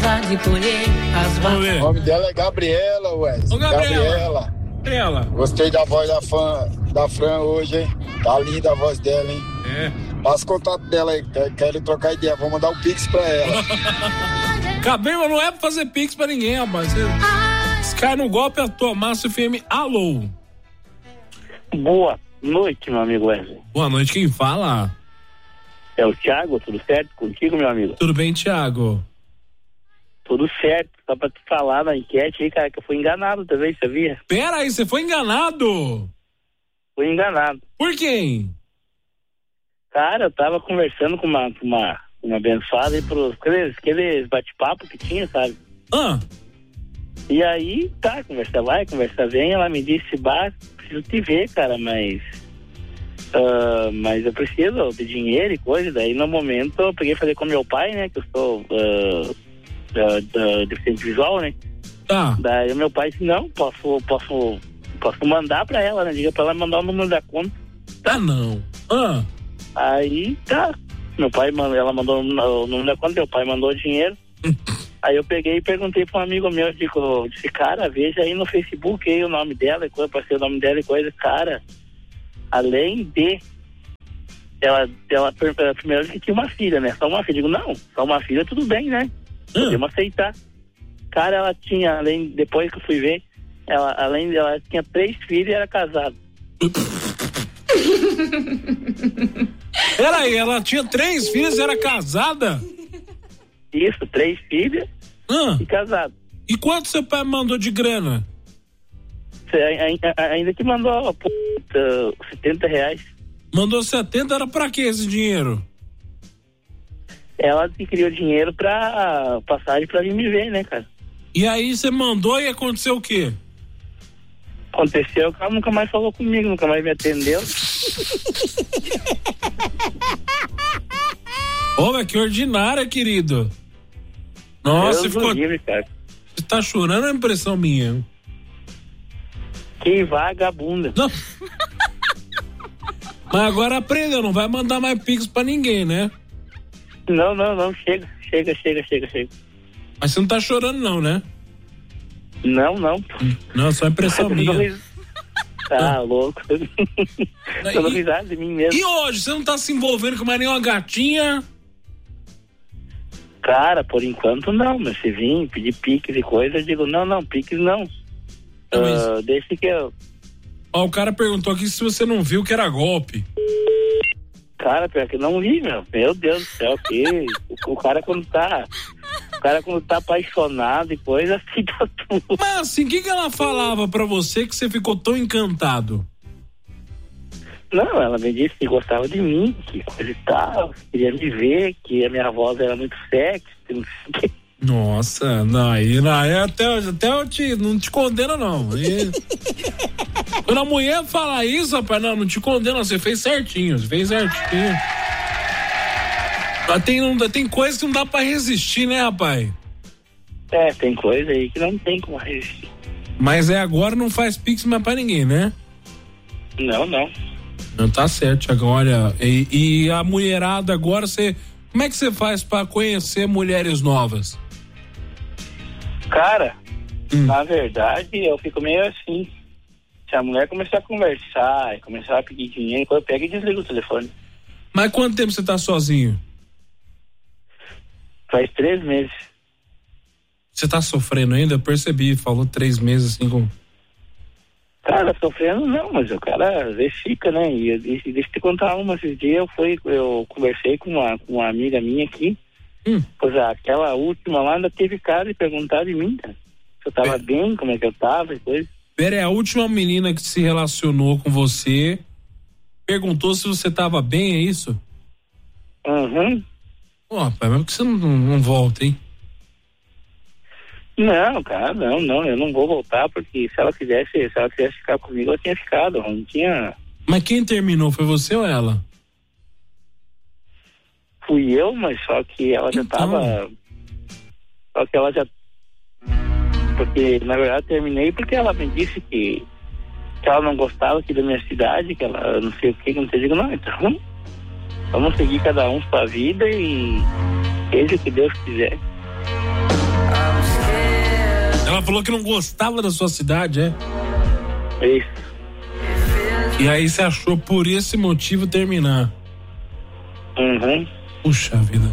gosta de colher as O nome dela é Gabriela, Wesley. Gabriela. Gostei da voz da Fran hoje, hein? Tá linda a voz dela, hein? Passa o contato dela aí, quero trocar ideia. Vou mandar um pix pra ela. Cabelo, mas não é pra fazer pix pra ninguém, rapaz. Esse cara no golpe é Tomás FM. Alô. Boa noite, meu amigo Wesley. Boa noite, quem fala? É o Thiago, tudo certo contigo, meu amigo? Tudo bem, Thiago? Tudo certo, só pra te falar na enquete aí, cara, que eu fui enganado também, sabia? Pera aí, você foi enganado? Fui enganado. Por quem? Cara, eu tava conversando com uma abençoada aí aqueles bate-papo que tinha, sabe? E aí, tá, conversa vai, conversa vem, ela me disse, preciso te ver, cara, mas eu preciso de dinheiro e coisa. Daí no momento eu peguei e falei com meu pai, né, que eu sou deficiente visual, né? Daí meu pai disse, não, posso mandar pra ela, né? Diga pra ela mandar o número da conta. Não. Aí, tá. Ela mandou o número da conta, meu pai mandou o dinheiro. Aí eu peguei e perguntei pra um amigo meu, disse, cara, veja aí no Facebook aí o nome dela e coisa, passei o nome dela e coisa, cara. Além de ela primeiro que tinha uma filha, né? Só uma filha. Digo, não, só uma filha, tudo bem, né? Podemos aceitar. Cara, ela tinha, depois que eu fui ver, ela tinha 3 filhos e era casada. Peraí, ela tinha 3 filhos e era casada? Isso, 3 filhas e casada. E quanto seu pai mandou de grana? Ainda que mandou R$70. Mandou 70, era pra que esse dinheiro? Ela queria o dinheiro pra passagem pra vir me ver, né, cara? E aí você mandou e aconteceu o quê? Aconteceu que ela nunca mais falou comigo, nunca mais me atendeu. Mas que ordinária, querido. Nossa, Deus ficou... livre, cara. Você tá chorando, é impressão minha. Que vagabunda. Não. Mas agora aprendeu, não vai mandar mais pix pra ninguém, né? Não, chega. Mas você não tá chorando não, né? Não. Não, só impressão minha. Tá louco. Tô dando risada de mim mesmo. E hoje, você não tá se envolvendo com mais nenhuma gatinha? Cara, por enquanto não, mas se vir pedir piques e coisa, eu digo, não, piques não. Deixa que eu... O cara perguntou aqui se você não viu que era golpe. Cara, pior que não vi, meu Deus do céu, que o cara quando tá apaixonado e coisa, fica tudo. Mas assim, o que ela falava pra você que você ficou tão encantado? Não, ela me disse que gostava de mim, que coisa e tal, queria me ver, que a minha voz era muito sexy, não sei o quê. Nossa, até eu não te condeno não. Quando a mulher fala isso, rapaz, não te condena, você fez certinho. Mas tem coisa que não dá pra resistir, né, rapaz? Tem coisa aí que não tem como resistir. Mas agora não faz pix mais pra ninguém, né? Não. Não, tá certo, agora. E a mulherada agora, como é que você faz pra conhecer mulheres novas? Cara, na verdade, eu fico meio assim. Se a mulher começar a conversar, começar a pedir dinheiro, eu pego e desligo o telefone. Mas quanto tempo você tá sozinho? Faz 3 meses. Você tá sofrendo ainda? Eu percebi, falou 3 meses assim com... Cara, sofrendo não, mas o cara às vezes fica, né? E deixa eu te contar esses dias eu conversei com uma amiga minha aqui. Pois aquela última lá ainda teve cara de perguntar de mim, cara. Se eu tava bem, como é que eu tava e coisa. Pera, é a última menina que se relacionou com você perguntou se você tava bem, é isso? Rapaz, mas por que você não volta, hein? Não, cara, não, eu não vou voltar, porque se ela quisesse ficar comigo, ela tinha ficado, não tinha... Mas quem terminou, foi você ou ela? Fui eu, mas só que ela já tava... Só que ela já... Porque, na verdade, terminei porque ela me disse que ela não gostava aqui da minha cidade, que ela não sei o que, não sei, digo, não, então vamos seguir cada um sua vida e seja o que Deus quiser. Ela falou que não gostava da sua cidade, é? Isso. E aí você achou por esse motivo terminar? Uhum. Puxa vida.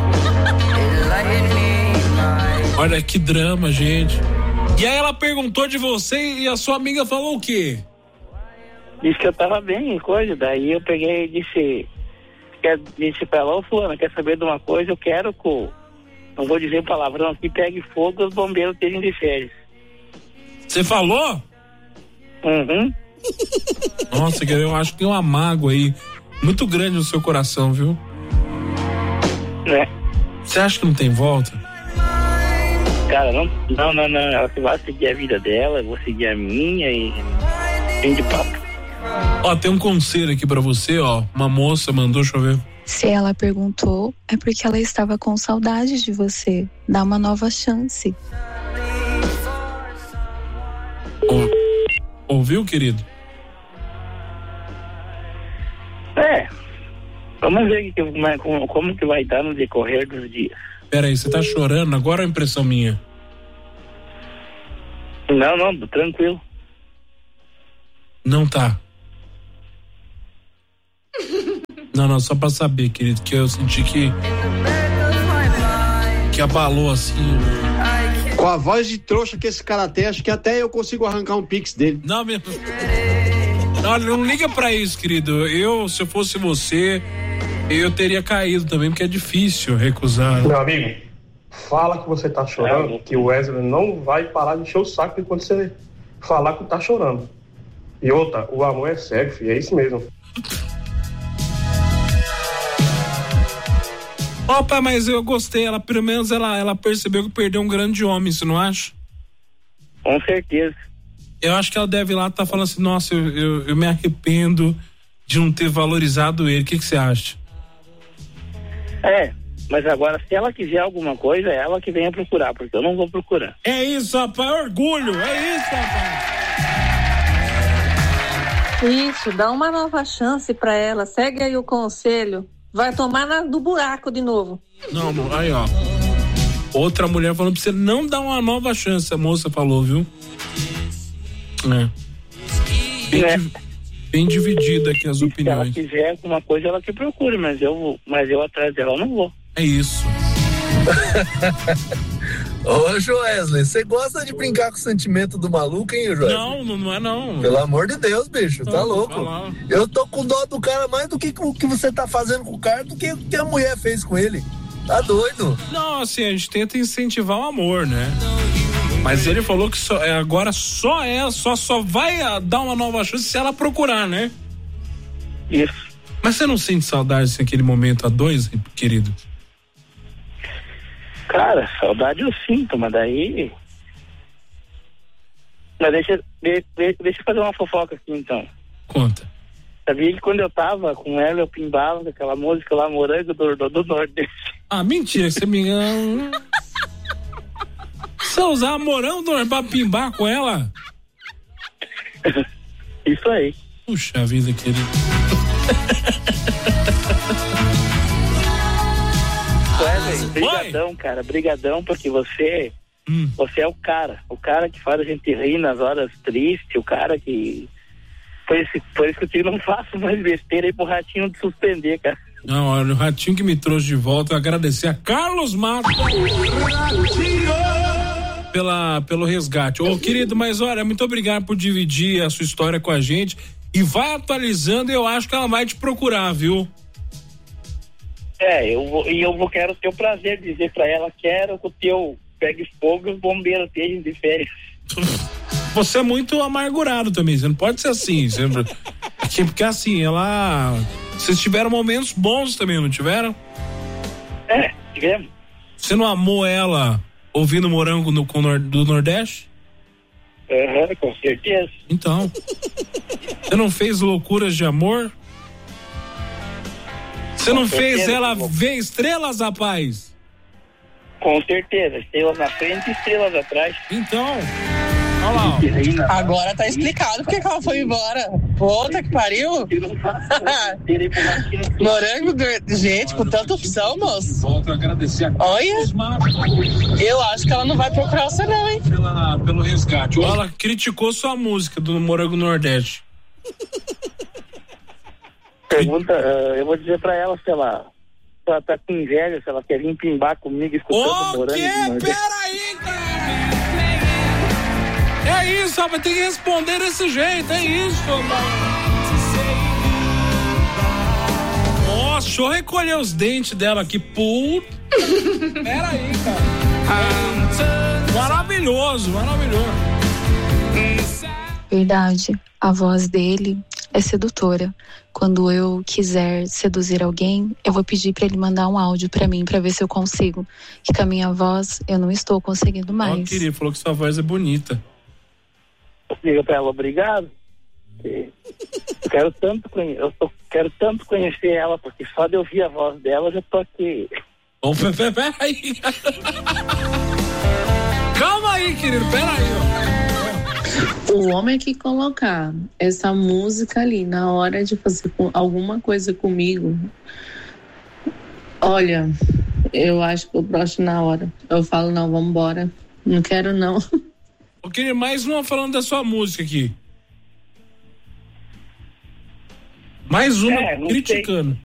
Olha que drama, gente. E aí ela perguntou de você e a sua amiga falou o quê? Disse que eu tava bem, coisa. Daí eu peguei e disse pra ela, ô fulana, quer saber de uma coisa? Eu quero que, não vou dizer palavrão aqui, pegue fogo e os bombeiros estejam de férias. Você falou? Uhum. Nossa, eu acho que tem uma mágoa aí muito grande no seu coração, viu? Né? Você acha que não tem volta? Cara, não. Ela vai seguir a vida dela, eu vou seguir a minha e fim de papo. Ó, tem um conselho aqui pra você, ó. Uma moça mandou, deixa eu ver. Se ela perguntou, é porque ela estava com saudade de você. Dá uma nova chance. Ouviu, querido? Vamos ver como que vai estar no decorrer dos dias. Peraí, você tá chorando agora ou é impressão minha? Não, tranquilo. Não tá. Não, só pra saber, querido, que eu senti que abalou assim. Com a voz de trouxa que esse cara tem, acho que até eu consigo arrancar um pix dele. Não, não liga pra isso, querido. Se eu fosse você, eu teria caído também, porque é difícil recusar. Meu amigo, fala que você tá chorando, que o Wesley não vai parar de encher o saco quando você falar que tá chorando. E outra, o amor é cego, filho, é isso mesmo. Opa, mas eu gostei, pelo menos ela percebeu que perdeu um grande homem, você não acha? Com certeza. Eu acho que ela deve lá estar falando assim, nossa, eu me arrependo de não ter valorizado ele, o que você acha? Mas agora se ela quiser alguma coisa, é ela que venha procurar, porque eu não vou procurar. É isso, rapaz, orgulho, é isso, rapaz. Isso, dá uma nova chance pra ela, segue aí o conselho. Vai tomar do buraco de novo. Não, aí ó. Outra mulher falando pra você não dar uma nova chance, a moça falou, viu? Bem dividida aqui as opiniões. Se ela quiser alguma coisa, ela que procure, mas eu atrás dela não vou. É isso. Ô, Joesley, você gosta de brincar com o sentimento do maluco, hein, Joesley? Não é não. Pelo amor de Deus, bicho, não, tá louco. Eu tô com dó do cara mais do que o que você tá fazendo com o cara, do que o que a mulher fez com ele. Tá doido? Não, assim, a gente tenta incentivar o amor, né? Mas ele falou que agora só vai dar uma nova chance se ela procurar, né? Isso. Mas você não sente saudade daquele momento a dois, querido? Cara, saudade eu sinto, mas daí... Mas deixa eu fazer uma fofoca aqui, então. Conta. Sabia que quando eu tava com ela, eu pimbava daquela música lá, Morango do Nordeste. Ah, mentira, você me engana. Você usar morango pra pimbar com ela? Isso aí. Puxa vida, querido. Brigadão, cara, brigadão, porque você é o cara que faz a gente rir nas horas tristes, o cara que... Por isso que eu não faço mais besteira aí pro Ratinho de suspender, cara. Não, olha, o Ratinho que me trouxe de volta, eu agradecer a Carlos Matos pelo resgate. Ô, querido, mas olha, muito obrigado por dividir a sua história com a gente e vai atualizando e eu acho que ela vai te procurar, viu? Quero ter o prazer de dizer pra ela, quero que o teu pegue fogo e os bombeiros estejam de férias. Você é muito amargurado também, você não pode ser assim, porque assim, vocês tiveram momentos bons também, não tiveram? Tivemos. Você não amou ela ouvindo Morango do Nordeste? Com certeza. Então, você não fez loucuras de amor? Você não fez ela ver estrelas, rapaz? Com certeza, estrelas na frente e estrelas atrás. Então, Olha lá. Agora tá explicado porque que ela foi embora. Puta que pariu. Morango, gente, com tanta opção, moço. Olha, eu acho que ela não vai procurar você não, hein? Pelo resgate. Ela criticou sua música do Morango Nordeste. Pergunta, eu vou dizer pra ela, sei lá, se ela tá com inveja, se ela quer vir pimbar comigo escutando Morango Nordeste. Peraí, cara! É isso, rapaz, tem que responder desse jeito, é isso, mano. Nossa, deixa eu recolher os dentes dela aqui, puta. Peraí, cara. Maravilhoso. Verdade, a voz dele é sedutora. Quando eu quiser seduzir alguém, eu vou pedir pra ele mandar um áudio pra mim, pra ver se eu consigo. Que com a minha voz, eu não estou conseguindo mais. Ó, querido, falou que sua voz é bonita. Liga pra ela, obrigado. Eu quero tanto conhecer ela, porque só de ouvir a voz dela, eu já tô aqui. Peraí. Calma aí, querido, peraí, ó. O homem que colocar essa música ali na hora de fazer alguma coisa comigo, olha, eu acho que eu broxo na hora. Eu falo, não, vamos embora. Não quero, não. Eu queria mais uma falando da sua música aqui. Mais uma criticando.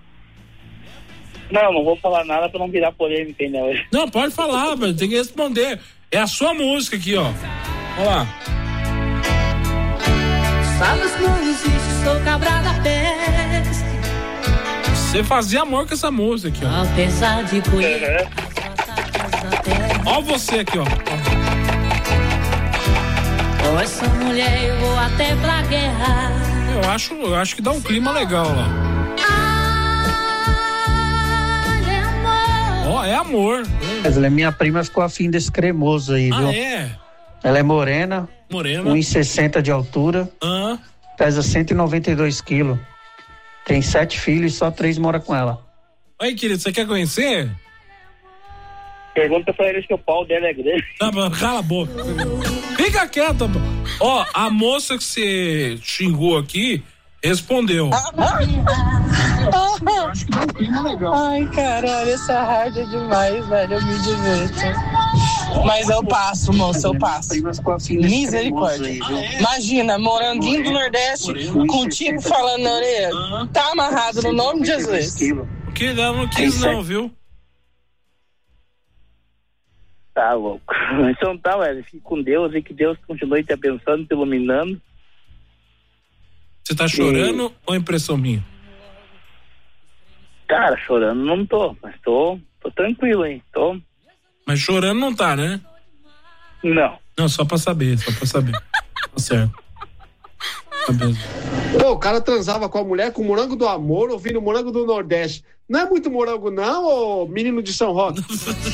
Não vou falar nada pra não virar polêmica ainda hoje. Não, pode falar, mas tem que responder. É a sua música aqui, ó. Olha lá. Sabes que não existe, sou cabra da peste. Você fazia amor com essa música aqui, ó. Apesar de conhecer. Ó você aqui, ó. Com essa mulher eu vou até pra guerra. Eu acho que dá um clima legal lá. Ó, é amor. Ela é minha prima, ficou afim desse cremoso aí, viu? É? Ela é morena. 1,60 de altura. Pesa 192 quilos. Tem 7 filhos e só 3 moram com ela. Oi, querido, você quer conhecer? Pergunta pra eles que o pau dela é grande. Cala a boca. Fica quieta. Ó, a moça que você xingou aqui respondeu. Ai, caralho, essa rádio é demais, velho. Eu me divirto. Mas eu passo, moço, eu passo. Misericórdia. Imagina, moranguinho do Nordeste, contigo falando na orelha. Tá amarrado no nome de Jesus. Porque ela não quis, não, viu? Tá louco. Então tá, velho. Fique com Deus e que Deus continue te abençoando, te iluminando. Você tá chorando ou é impressão minha? Cara, chorando não tô, mas tô tranquilo, hein? Tô. Mas chorando não tá, né? Não. Não, só pra saber. Tá certo. Tá mesmo. Pô, o cara transava com a mulher com o morango do amor, ouvindo o morango do Nordeste. Não é muito morango não, ô menino de São Roque?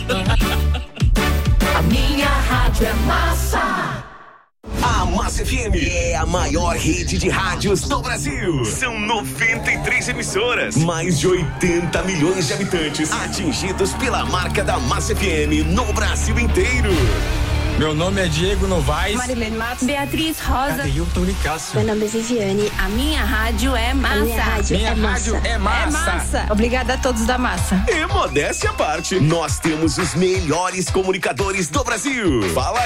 A minha rádio é massa. A Massa FM é a maior rede de rádios do Brasil. São 93 emissoras, mais de 80 milhões de habitantes atingidos pela marca da Massa FM no Brasil inteiro. Meu nome é Diego Novaes. Marilene Matos. Beatriz Rosa. Adeilton Nicásio. Meu nome é Viviane. A minha rádio é massa. Minha rádio é massa. É massa. Obrigada a todos da massa. E modéstia à parte, nós temos os melhores comunicadores do Brasil. Fala